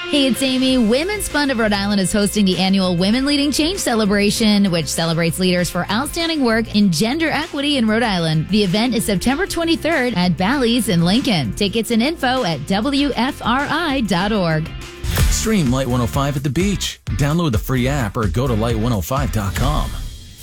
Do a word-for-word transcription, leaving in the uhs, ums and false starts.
Hey, it's Amy. Women's Fund of Rhode Island is hosting the annual Women Leading Change celebration, which celebrates leaders for outstanding work in gender equity in Rhode Island. The event is September twenty-third at Bally's in Lincoln. Tickets and info at W F R I dot org. Stream Light one oh five at the beach. Download the free app or go to light one oh five dot com.